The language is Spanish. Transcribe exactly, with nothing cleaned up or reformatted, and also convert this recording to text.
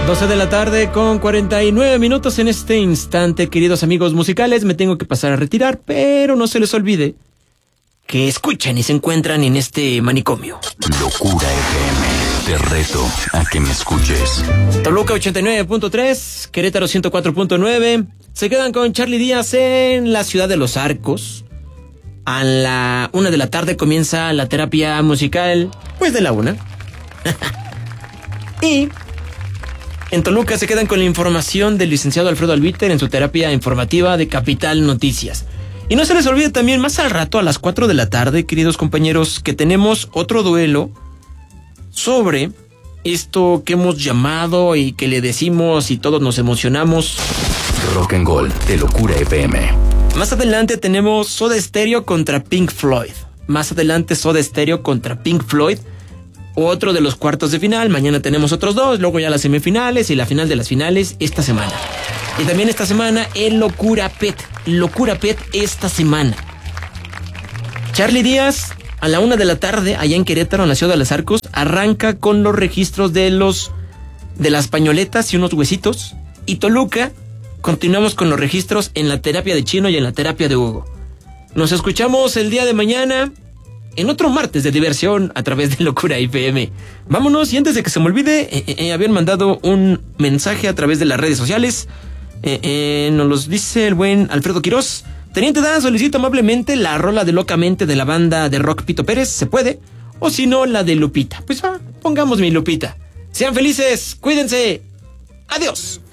doce de la tarde con cuarenta y nueve minutos en este instante, queridos amigos musicales. Me tengo que pasar a retirar, pero no se les olvide que escuchan y se encuentran en este manicomio. Locura F M, te reto a que me escuches. Toluca ochenta y nueve punto tres, Querétaro ciento cuatro punto nueve. Se quedan con Charly Díaz en la ciudad de Los Arcos. A la una de la tarde comienza la terapia musical, pues de la una. Y en Toluca se quedan con la información del licenciado Alfredo Albiter en su terapia informativa de Capital Noticias. Y no se les olvide también más al rato a las cuatro de la tarde, queridos compañeros, que tenemos otro duelo sobre esto que hemos llamado y que le decimos y todos nos emocionamos. Rock and Gold de Locura F M. Más adelante tenemos Soda Stereo contra Pink Floyd. Más adelante Soda Stereo contra Pink Floyd. Otro de los cuartos de final. Mañana tenemos otros dos. Luego ya las semifinales y la final de las finales esta semana. Y también esta semana el Locura Pet. Locura Pet esta semana. Charly Díaz a la una de la tarde allá en Querétaro, en la ciudad de Los Arcos, arranca con los registros de los de las pañoletas y unos huesitos. Y Toluca continuamos con los registros en la terapia de Chino y en la terapia de Hugo. Nos escuchamos el día de mañana en otro martes de diversión a través de Locura F M. Vámonos, y antes de que se me olvide, eh, eh, habían mandado un mensaje a través de las redes sociales. Eh, eh, nos los dice el buen Alfredo Quirós. Teniente Dan solicita amablemente la rola de Locamente de la banda de rock Pito Pérez. ¿Se puede? O si no, la de Lupita. Pues va, pongamos mi Lupita. Sean felices, cuídense. Adiós.